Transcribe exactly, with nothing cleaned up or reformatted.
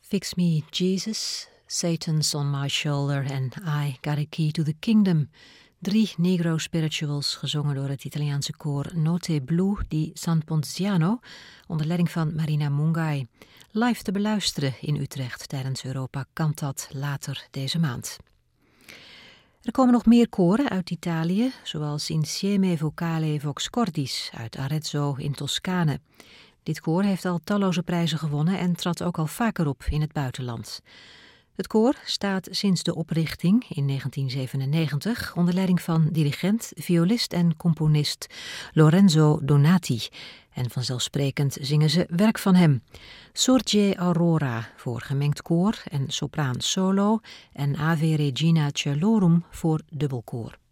Fix Me Jesus, Satan's on my shoulder and I got a key to the kingdom. Drie Negro spirituals gezongen door het Italiaanse koor Notte Blu di San Ponziano onder leiding van Marina Mungai. Live te beluisteren in Utrecht tijdens Europa Cantat later deze maand. Er komen nog meer koren uit Italië, zoals Insieme Vocale Vox Cordis uit Arezzo in Toscane. Dit koor heeft al talloze prijzen gewonnen en trad ook al vaker op in het buitenland. Het koor staat sinds de oprichting in negentien zevenennegentig onder leiding van dirigent, violist en componist Lorenzo Donati. En vanzelfsprekend zingen ze werk van hem. Sorge Aurora voor gemengd koor en sopraan solo en Ave Regina Celorum voor dubbelkoor.